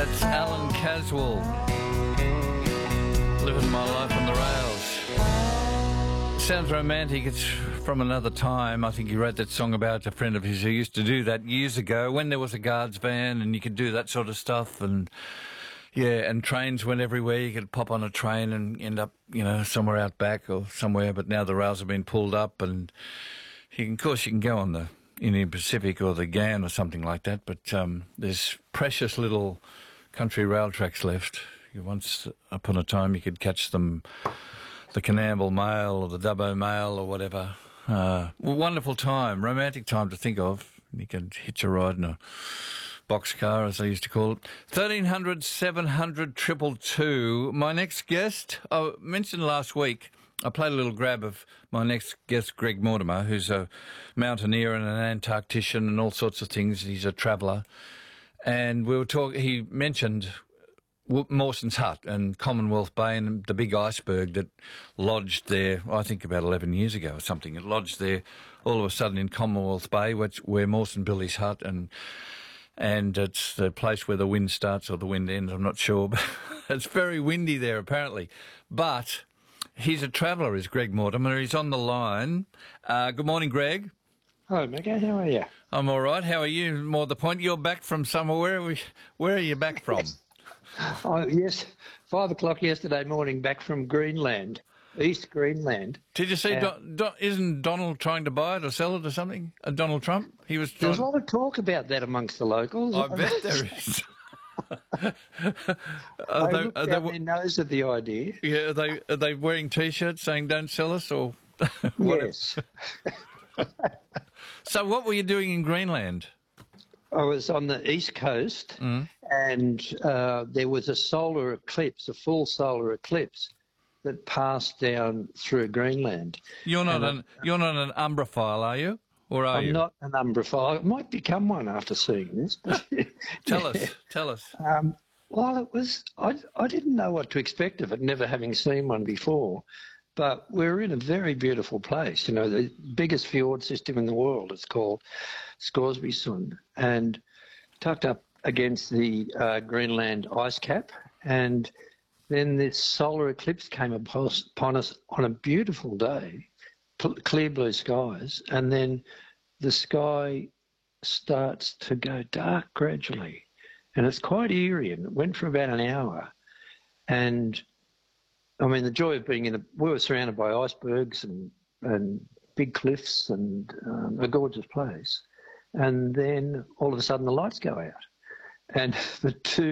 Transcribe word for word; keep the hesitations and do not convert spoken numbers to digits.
That's Alan Caswell, living my life on the rails. Sounds romantic. It's from another time. I think he wrote that song about a friend of his who used to do that years ago when there was a guards van and you could do that sort of stuff. And yeah, and trains went everywhere. You could pop on a train and end up, you know, somewhere out back or somewhere. But now the rails have been pulled up, and you can, of course, you can go on the Indian Pacific or the G A N or something like that. But um, there's precious little country rail tracks left. Once upon a time, you could catch them, the Coonamble Mail or the Dubbo Mail or whatever. Uh, wonderful time, romantic time to think of. You can hitch a ride in a boxcar, as they used to call it. thirteen hundred, seven hundred, two two two. My next guest, I mentioned last week, I played a little grab of my next guest, Greg Mortimer, who's a mountaineer and an Antarctician and all sorts of things. He's a traveller. And we were talking, he mentioned Mawson's Hut and Commonwealth Bay and the big iceberg that lodged there, I think about eleven years ago or something. It lodged there all of a sudden in Commonwealth Bay, which, where Mawson built his hut, and and it's the place where the wind starts or the wind ends, I'm not sure. But it's very windy there, apparently. But he's a traveller, is Greg Mortimer. He's on the line. Uh, good morning, Greg. Hello, Mega. How are you? I'm all right. How are you? More the point, you're back from somewhere. Where are, we, where are you back from? Oh, yes, five o'clock yesterday morning, back from Greenland, East Greenland. Did you see, uh, Don, Don, isn't Donald trying to buy it or sell it or something? Uh, Donald Trump? He was trying... There's a lot of talk about that amongst the locals. I bet there is. Are they, they look are down they, their nose at the idea. yeah, are they, are they wearing T-shirts saying don't sell us or whatever? Yes. So what were you doing in Greenland? I was on the east coast, Mm. and uh, there was a solar eclipse, a full solar eclipse, that passed down through Greenland. You're not And an you're not an Umbrophile, are you? Or are I'm you? not an Umbrophile. I might become one after seeing this. Tell us, tell us. Um, well, it was, I, I didn't know what to expect of it, never having seen one before. But we're in a very beautiful place, you know, the biggest fjord system in the world. It's called Scoresby Sund, and tucked up against the uh, Greenland ice cap. And then this solar eclipse came upon us on a beautiful day, clear blue skies, and then the sky starts to go dark gradually. And it's quite eerie, and it went for about an hour. And I mean, the joy of being in the, we were surrounded by icebergs and, and big cliffs and um, a gorgeous place. And then all of a sudden the lights go out. And the two